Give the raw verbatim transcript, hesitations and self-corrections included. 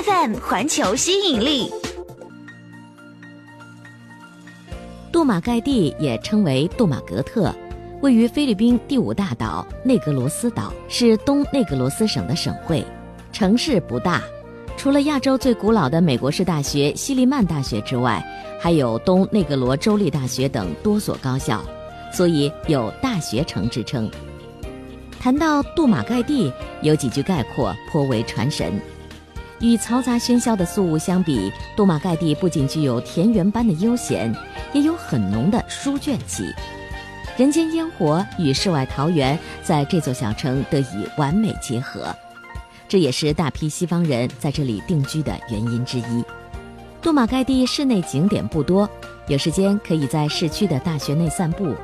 F M 环球吸引力。 杜马盖蒂也称为杜马格特，位于菲律宾第五大岛内格罗斯岛，是东内格罗斯省的省会。城市不大，除了亚洲最古老的美国式大学西利曼大学之外，还有东内格罗州立大学等多所高校，所以有大学城之称。谈到杜马盖蒂，有几句概括颇为传神。与嘈杂喧嚣的宿务相比，杜马盖蒂不仅具有田园般的悠闲，也有很浓的书卷气。人间烟火与世外桃源在这座小城得以完美结合，这也是大批西方人在这里定居的原因之一。杜马盖蒂市内景点不多，有时间可以在市区的大学内散步，